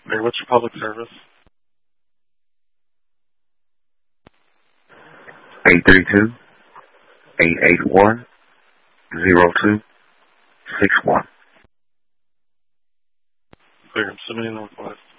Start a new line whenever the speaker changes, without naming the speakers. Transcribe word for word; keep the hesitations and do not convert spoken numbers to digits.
Hey, what's your public service?
eight three two, eight eight one, zero two six one.
Clear, Seminole Northwest.